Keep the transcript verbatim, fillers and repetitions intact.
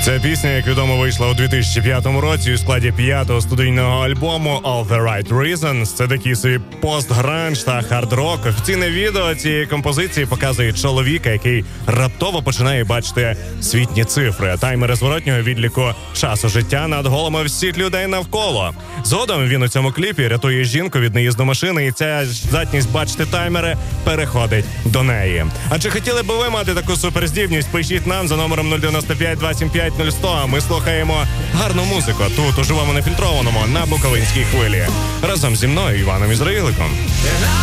Ця пісня, як відомо, вийшла у дві тисячі п'ятому році у складі п'ятого студійного альбому «All the Right Reasons». Це такий собі пост-гранж та хард-рок. Офіційне відео цієї композиції показує чоловіка, який раптово починає бачити світні цифри, таймери зворотнього відліку часу життя над головами всіх людей навколо. Згодом він у цьому кліпі рятує жінку від наїзду машини, і ця здатність бачити таймери переходить до неї. А чи хотіли б ви мати таку суперздібність? Пишіть нам за номером нуль дев'ять п'ять два сім п'ять нуль сто. Ми слухаємо гарну музику тут у живому нефільтрованому на Буковинській хвилі. Разом зі мною, Іваном Ізраїликом.